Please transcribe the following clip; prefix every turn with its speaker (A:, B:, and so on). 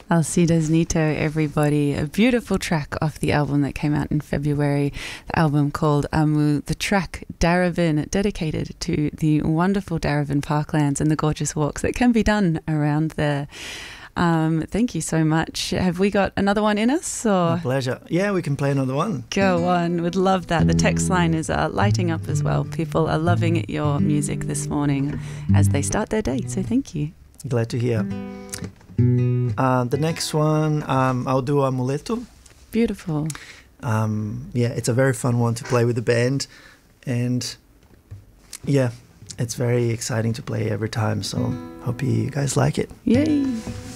A: Alcides Nito, everybody. A beautiful track off the album that came out in February, the album called Amu. The track Darebin, dedicated to the wonderful Darebin parklands and the gorgeous walks that can be done around there. Thank you so much. Have we got another one in us? Or?
B: My pleasure. Yeah, we can play another one.
A: Go on. Would love that. The text line is lighting up as well. People are loving your music this morning as they start their day. So thank you.
B: Glad to hear. The next one, I'll do Amuleto.
A: Beautiful.
B: Yeah, it's a very fun one to play with the band. And yeah, it's very exciting to play every time. So hope you guys like it.
A: Yay.